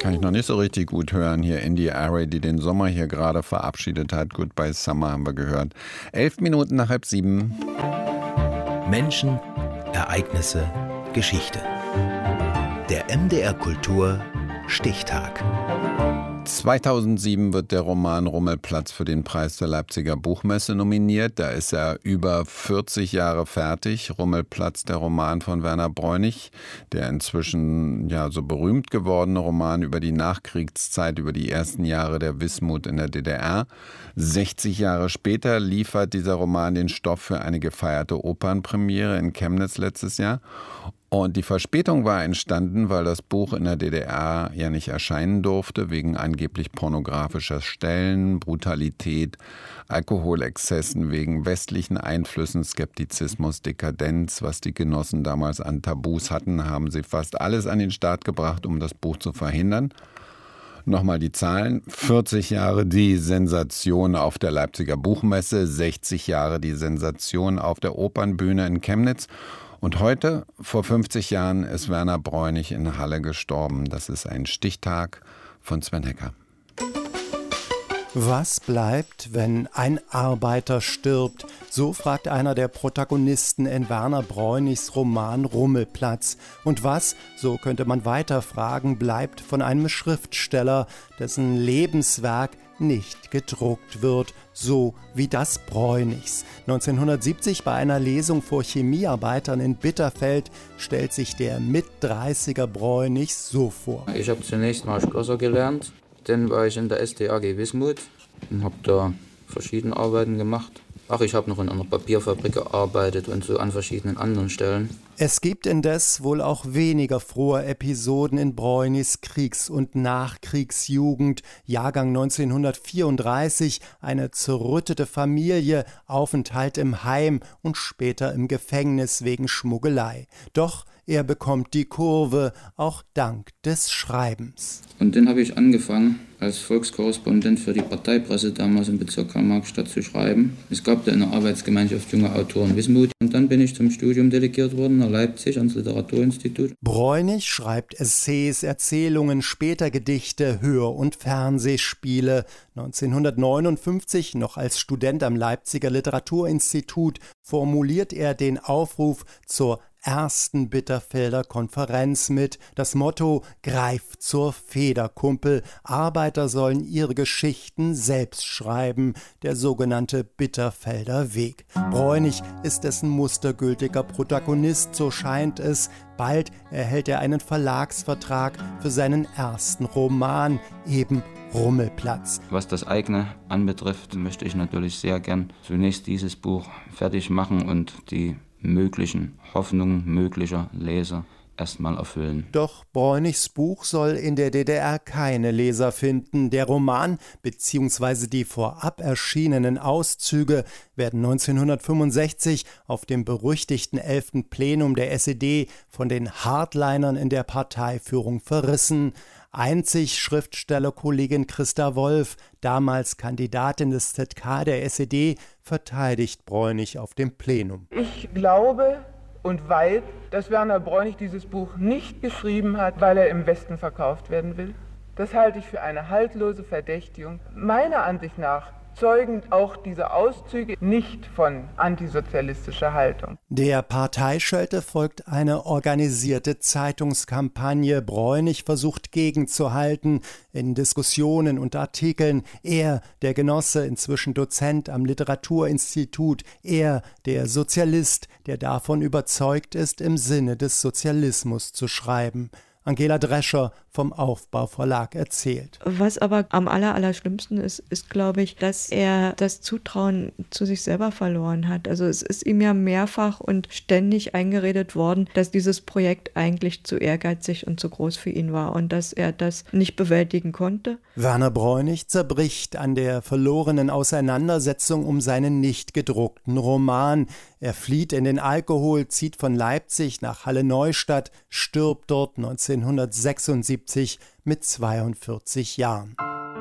Kann ich noch nicht so richtig gut hören. Hier Indie Arie, die den Sommer hier gerade verabschiedet hat. Goodbye Summer haben wir gehört. 11 Minuten nach 6:30. Menschen, Ereignisse, Geschichte. Der MDR Kultur Stichtag. 2007 wird der Roman Rummelplatz für den Preis der Leipziger Buchmesse nominiert. Da ist er über 40 Jahre fertig. Rummelplatz, der Roman von Werner Bräunig, der inzwischen so berühmt gewordene Roman über die Nachkriegszeit, über die ersten Jahre der Wismut in der DDR. 60 Jahre später liefert dieser Roman den Stoff für eine gefeierte Opernpremiere in Chemnitz letztes Jahr. Und die Verspätung war entstanden, weil das Buch in der DDR ja nicht erscheinen durfte, wegen angeblich pornografischer Stellen, Brutalität, Alkoholexzessen, wegen westlichen Einflüssen, Skeptizismus, Dekadenz. Was die Genossen damals an Tabus hatten, haben sie fast alles an den Start gebracht, um das Buch zu verhindern. Nochmal die Zahlen: 40 Jahre die Sensation auf der Leipziger Buchmesse, 60 Jahre die Sensation auf der Opernbühne in Chemnitz. Und heute, vor 50 Jahren, ist Werner Bräunig in Halle gestorben. Das ist ein Stichtag von Sven Hecker. Was bleibt, wenn ein Arbeiter stirbt? So fragt einer der Protagonisten in Werner Bräunigs Roman Rummelplatz. Und was, so könnte man weiter fragen, bleibt von einem Schriftsteller, dessen Lebenswerk nicht gedruckt wird, so wie das Bräunigs. 1970 bei einer Lesung vor Chemiearbeitern in Bitterfeld stellt sich der Mit-30er Bräunigs so vor. Ich habe zunächst mal Schlosser gelernt, dann war ich in der SDAG Wismut und habe da verschiedene Arbeiten gemacht. Ich habe noch in einer Papierfabrik gearbeitet und so an verschiedenen anderen Stellen. Es gibt indes wohl auch weniger frohe Episoden in Bräunigs Kriegs- und Nachkriegsjugend. Jahrgang 1934, eine zerrüttete Familie, Aufenthalt im Heim und später im Gefängnis wegen Schmuggelei. Doch er bekommt die Kurve, auch dank des Schreibens. Und dann habe ich angefangen, als Volkskorrespondent für die Parteipresse damals im Bezirk Karl-Marx-Stadt zu schreiben. Es gab da eine Arbeitsgemeinschaft junger Autoren Wismut. Und dann bin ich zum Studium delegiert worden nach Leipzig ans Literaturinstitut. Bräunig schreibt Essays, Erzählungen, später Gedichte, Hör- und Fernsehspiele. 1959, noch als Student am Leipziger Literaturinstitut, formuliert er den Aufruf zur ersten Bitterfelder Konferenz mit. Das Motto: Greif zur Feder, Kumpel. Arbeiter sollen ihre Geschichten selbst schreiben. Der sogenannte Bitterfelder Weg. Bräunig ist dessen mustergültiger Protagonist, so scheint es. Bald erhält er einen Verlagsvertrag für seinen ersten Roman, eben Rummelplatz. Was das eigene anbetrifft, möchte ich natürlich sehr gern zunächst dieses Buch fertig machen und die möglichen Hoffnungen möglicher Leser erstmal erfüllen. Doch Bräunigs Buch soll in der DDR keine Leser finden. Der Roman bzw. die vorab erschienenen Auszüge werden 1965 auf dem berüchtigten 11. Plenum der SED von den Hardlinern in der Parteiführung verrissen. Einzig Schriftstellerkollegin Christa Wolf, damals Kandidatin des ZK der SED, verteidigt Bräunig auf dem Plenum. Ich glaube und weiß, dass Werner Bräunig dieses Buch nicht geschrieben hat, weil er im Westen verkauft werden will. Das halte ich für eine haltlose Verdächtigung. Meiner Ansicht nach zeugen auch diese Auszüge nicht von antisozialistischer Haltung. Der Parteischelte folgt eine organisierte Zeitungskampagne. Bräunig versucht gegenzuhalten in Diskussionen und Artikeln. Er, der Genosse, inzwischen Dozent am Literaturinstitut. Er, der Sozialist, der davon überzeugt ist, im Sinne des Sozialismus zu schreiben. Angela Drescher vom Aufbau Verlag erzählt. Was aber am allerschlimmsten ist, glaube ich, dass er das Zutrauen zu sich selber verloren hat. Also es ist ihm ja mehrfach und ständig eingeredet worden, dass dieses Projekt eigentlich zu ehrgeizig und zu groß für ihn war und dass er das nicht bewältigen konnte. Werner Bräunig zerbricht an der verlorenen Auseinandersetzung um seinen nicht gedruckten Roman. Er flieht in den Alkohol, zieht von Leipzig nach Halle-Neustadt, stirbt dort 1976 mit 42 Jahren.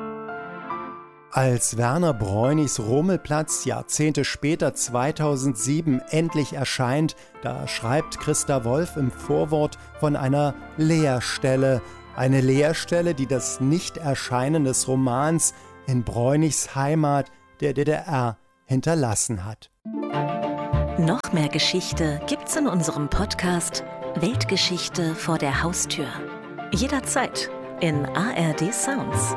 Als Werner Bräunigs Rummelplatz Jahrzehnte später 2007 endlich erscheint, da schreibt Christa Wolf im Vorwort von einer Leerstelle. Eine Leerstelle, die das Nichterscheinen des Romans in Bräunichs Heimat der DDR hinterlassen hat. Noch mehr Geschichte gibt's in unserem Podcast Weltgeschichte vor der Haustür. Jederzeit in ARD Sounds.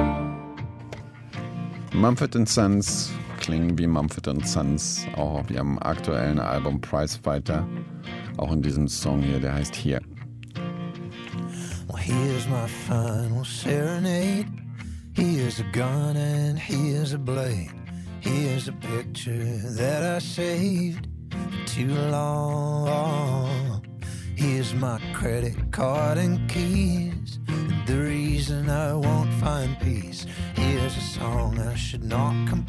Mumford & Sons klingen wie Mumford & Sons, auch auf ihrem aktuellen Album Prizefighter, auch in diesem Song hier, der heißt Here. Well, here's my final serenade. Here's a gun and here's a blade. Here's a picture that I saved for too long. Here's my credit card and keys, and the reason I won't find peace. Here's a song I should not compose.